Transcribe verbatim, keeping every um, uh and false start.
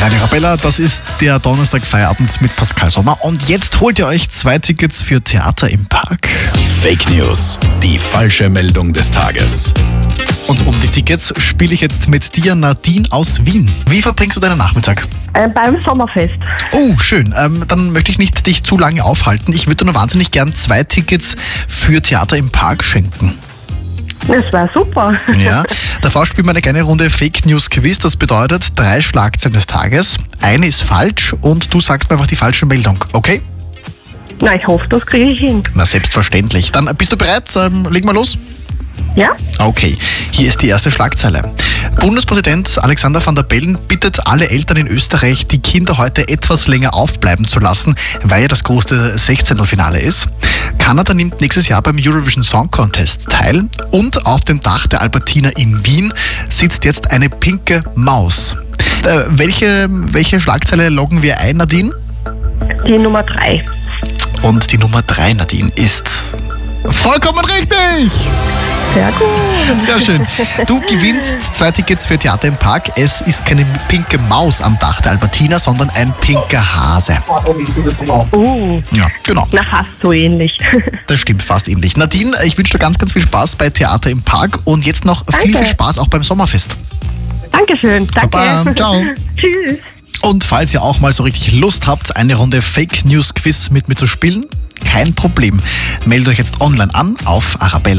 Radio Arabella, das ist der Donnerstag-Feierabend mit Pascal Sommer. Und jetzt holt ihr euch zwei Tickets für Theater im Park. Fake News, die falsche Meldung des Tages. Und um die Tickets spiele ich jetzt mit dir, Nadine aus Wien. Wie verbringst du deinen Nachmittag? Äh, beim Sommerfest. Oh, schön. Ähm, dann möchte ich nicht dich zu lange aufhalten. Ich würde dir nur wahnsinnig gern zwei Tickets für Theater im Park schenken. Das war super. Ja, davor spielen wir eine kleine Runde Fake News Quiz. Das bedeutet drei Schlagzeilen des Tages. Eine ist falsch und du sagst mir einfach die falsche Meldung, okay? Na, ich hoffe, das kriege ich hin. Na, selbstverständlich. Dann bist du bereit? Ähm, legen wir los? Ja? Okay, hier ist die erste Schlagzeile. Bundespräsident Alexander Van der Bellen bittet alle Eltern in Österreich, die Kinder heute etwas länger aufbleiben zu lassen, weil ja das große Sechzehntelfinale ist. Kanada nimmt nächstes Jahr beim Eurovision Song Contest teil und auf dem Dach der Albertina in Wien sitzt jetzt eine pinke Maus. Äh, welche, welche Schlagzeile loggen wir ein, Nadine? Die Nummer drei. Und die Nummer drei, Nadine, ist vollkommen richtig! Sehr gut. Sehr schön. Du gewinnst zwei Tickets für Theater im Park. Es ist keine pinke Maus am Dach der Albertina, sondern ein pinker Hase. Oh, Ja, genau. na fast so ähnlich. Das stimmt, fast ähnlich. Nadine, ich wünsche dir ganz, ganz viel Spaß bei Theater im Park und jetzt noch viel, Danke. viel Spaß auch beim Sommerfest. Dankeschön. Danke. Baba, ciao. Tschüss. Und falls ihr auch mal so richtig Lust habt, eine Runde Fake News Quiz mit mir zu spielen, kein Problem. Meldet euch jetzt online an auf Arabella.